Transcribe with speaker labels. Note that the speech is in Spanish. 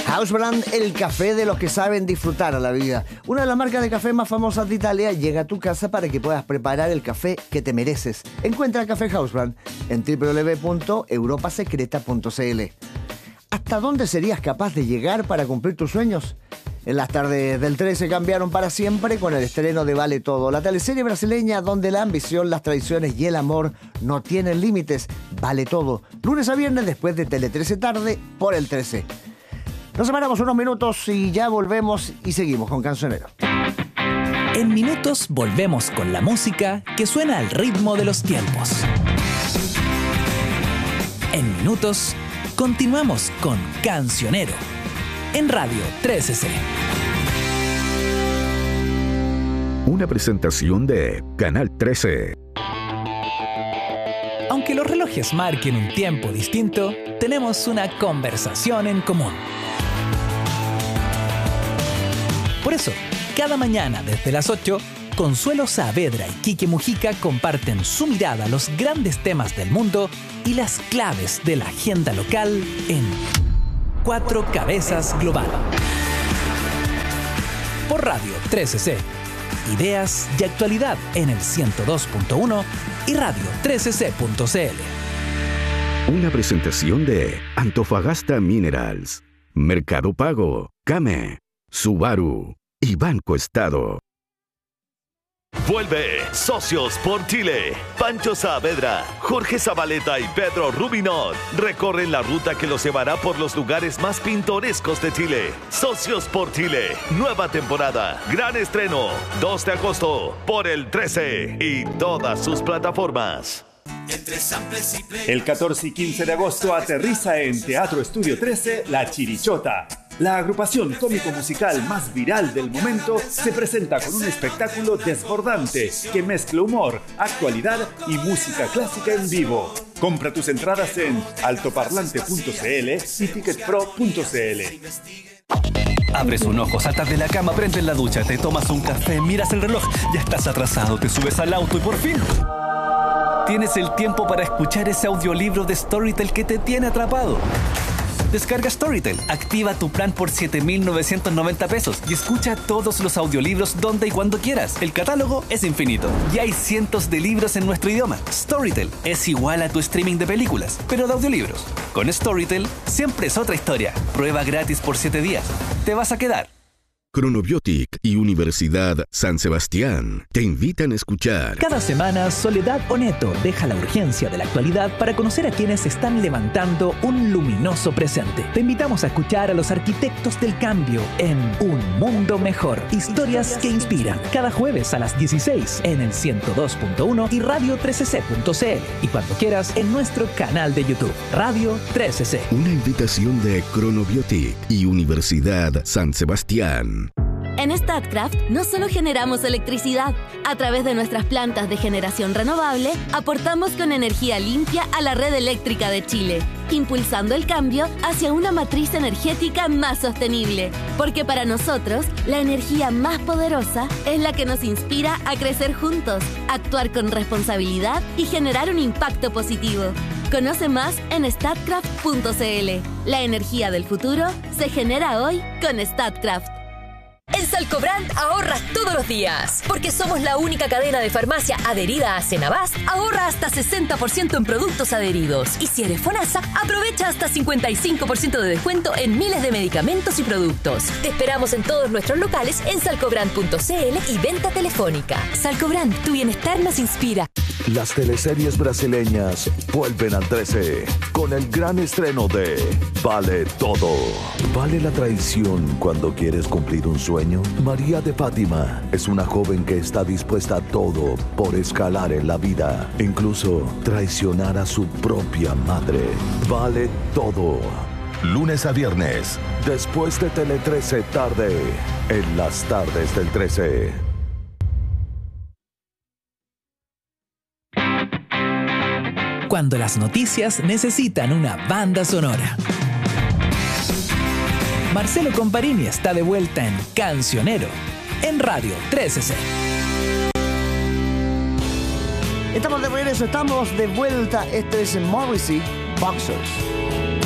Speaker 1: House Brand, el café de los que saben disfrutar a la vida. Una de las marcas de café más famosas de Italia llega a tu casa para que puedas preparar el café que te mereces. Encuentra Café House Brand en www.europasecreta.cl. ¿Hasta dónde serías capaz de llegar para cumplir tus sueños? En las tardes del 13 cambiaron para siempre con el estreno de Vale Todo, la teleserie brasileña donde la ambición, las traiciones y el amor no tienen límites. Vale Todo, lunes a viernes después de Tele 13 tarde por el 13. Nos separamos unos minutos y ya volvemos y seguimos con Cancionero.
Speaker 2: En minutos volvemos con la música que suena al ritmo de los tiempos. En minutos continuamos con Cancionero en Radio 13C.
Speaker 3: Una presentación de Canal 13.
Speaker 2: Aunque los relojes marquen un tiempo distinto, tenemos una conversación en común. Por eso, cada mañana desde las 8, Consuelo Saavedra y Quique Mujica comparten su mirada a los grandes temas del mundo y las claves de la agenda local en Cuatro Cabezas Global. Por Radio 13C. Ideas y actualidad en el 102.1 y Radio 13C.cl.
Speaker 3: Una presentación de Antofagasta Minerals, Mercado Pago, Came, Subaru y Banco Estado.
Speaker 4: Vuelve Socios por Chile. Pancho Saavedra, Jorge Zabaleta y Pedro Rubinot recorren la ruta que los llevará por los lugares más pintorescos de Chile. Socios por Chile, nueva temporada, gran estreno, 2 de agosto por el 13 y todas sus plataformas.
Speaker 5: El 14 y 15 de agosto aterriza en Teatro Estudio 13 La Chirichota. La agrupación cómico-musical más viral del momento se presenta con un espectáculo desbordante que mezcla humor, actualidad y música clásica en vivo. Compra tus entradas en altoparlante.cl y ticketpro.cl.
Speaker 6: Abres un ojo, saltas de la cama, prendes la ducha, te tomas un café, miras el reloj, ya estás atrasado, te subes al auto y por fin tienes el tiempo para escuchar ese audiolibro de Storytel que te tiene atrapado. Descarga Storytel, activa tu plan por 7,990 pesos y escucha todos los audiolibros donde y cuando quieras. El catálogo es infinito y hay cientos de libros en nuestro idioma. Storytel es igual a tu streaming de películas, pero de audiolibros. Con Storytel siempre es otra historia. Prueba gratis por 7 días. ¿Te vas a quedar?
Speaker 3: Cronobiotic y Universidad San Sebastián te invitan a escuchar.
Speaker 2: Cada semana, Soledad Oneto deja la urgencia de la actualidad para conocer a quienes están levantando un luminoso presente. Te invitamos a escuchar a los arquitectos del cambio en Un Mundo Mejor. Historias que inspiran. Cada jueves a las 16 en el 102.1 y Radio 13C.cl. Y cuando quieras en nuestro canal de YouTube, Radio 13C.
Speaker 3: Una invitación de Cronobiotic y Universidad San Sebastián.
Speaker 7: En Statkraft no solo generamos electricidad. A través de nuestras plantas de generación renovable, aportamos con energía limpia a la red eléctrica de Chile, impulsando el cambio hacia una matriz energética más sostenible. Porque para nosotros, la energía más poderosa es la que nos inspira a crecer juntos, actuar con responsabilidad y generar un impacto positivo. Conoce más en statkraft.cl. La energía del futuro se genera hoy con Statkraft.
Speaker 8: En Salcobrand ahorras todos los días. Porque somos la única cadena de farmacia adherida a Senabast, ahorra hasta 60% en productos adheridos. Y si eres FONASA, aprovecha hasta 55% de descuento en miles de medicamentos y productos. Te esperamos en todos nuestros locales en salcobrand.cl y venta telefónica. Salcobrand, tu bienestar nos inspira.
Speaker 9: Las teleseries brasileñas vuelven al 13 con el gran estreno de Vale Todo. ¿Vale la traición cuando quieres cumplir un sueño? María de Fátima es una joven que está dispuesta a todo por escalar en la vida, incluso traicionar a su propia madre. Vale Todo. Lunes a viernes, después de Tele 13 tarde, en las tardes del 13.
Speaker 2: Cuando las noticias necesitan una banda sonora. Marcelo Comparini está de vuelta en Cancionero, en Radio 13C.
Speaker 1: Estamos de regreso, estamos de vuelta. Este es Morrissey, Boxers.